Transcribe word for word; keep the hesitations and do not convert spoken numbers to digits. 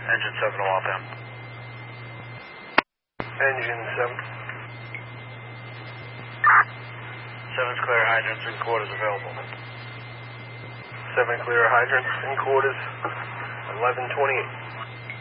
Engine seven to Waltham. Engine seven. Seven's clear, hydrants and quarters available. Seven clear hydrants and quarters. eleven twenty-eight.